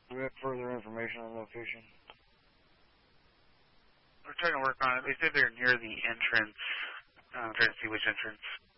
Do we have further information on the location? We're trying to work on it. They said they're near the entrance. I'm trying to see which entrance.